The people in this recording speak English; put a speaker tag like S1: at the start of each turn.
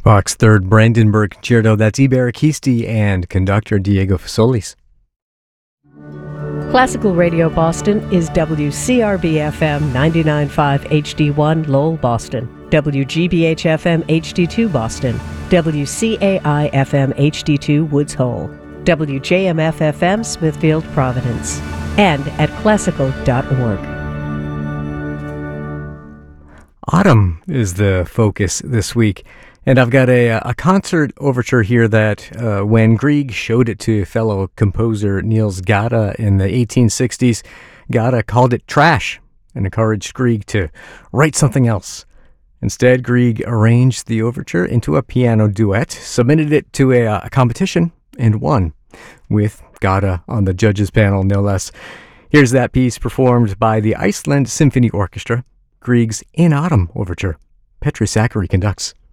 S1: Bach's Third Brandenburg Concerto, that's Iberikisti and conductor Diego Fasolis.
S2: Classical Radio Boston is WCRB-FM 99.5 HD1 Lowell, Boston, WGBH-FM HD2 Boston, WCAI-FM HD2 Woods Hole, WJMF-FM Smithfield, Providence, and at classical.org.
S1: Autumn is the focus this week, and I've got a concert overture here that when Grieg showed it to fellow composer Niels Gade in the 1860s, Gade called it trash and encouraged Grieg to write something else. Instead, Grieg arranged the overture into a piano duet, submitted it to a competition, and won, with Gade on the judges panel, no less. Here's that piece performed by the Iceland Symphony Orchestra, Grieg's In Autumn Overture. Petri Sakari conducts.